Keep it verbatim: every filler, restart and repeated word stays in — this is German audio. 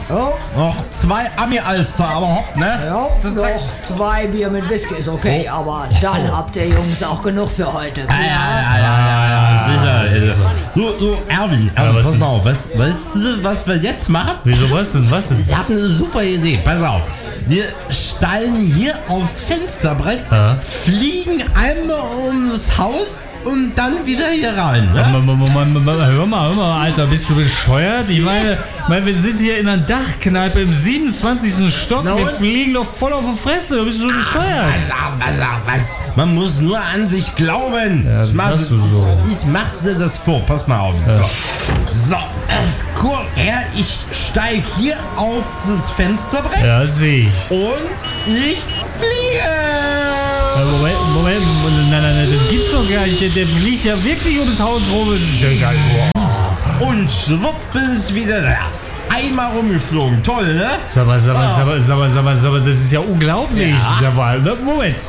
Oh. Noch zwei Ami-Alster, aber hopp, ne? Ja, noch zwei Bier mit Whisky ist okay, Oh. aber dann habt ihr Jungs auch genug für heute. Ja, ja, ja, ja, ja, sicher. Du, du, Erwin, Erwin, was pass denn? mal auf, was, weißt du, was wir jetzt machen? Wieso, was denn, was denn? Ich habe eine super Idee, pass auf. Wir steigen hier aufs Fensterbrett, Ja. fliegen einmal ums Haus und dann wieder hier rein. Ne? Hör mal, hör mal, hör mal, Alter, bist du bescheuert? Ich meine, meine, wir sind hier in einer Dachkneipe im siebenundzwanzigsten Stock. Na Wir und? fliegen doch voll auf die Fresse. Bist du so bescheuert? Was, was, was? Man muss nur an sich glauben. Ja, das ich, mach, sagst du so. ich, ich mach dir das vor. Pass mal auf. So, so erst guck her, ich steig hier auf das Fensterbrett Ja, sehe ich. und ich fliege. Ja, Moment, Moment, nein, nein, nein, das gibt's doch gar nicht. Der, der fliegt ja wirklich ums Haus rum. Das ist ja geil. Und schwupp ist wieder da. Einmal rumgeflogen. Toll, ne? Sag mal, sag mal, sag mal, sag mal, sag mal, sag mal, das ist ja unglaublich. Ja. Sag mal, Moment.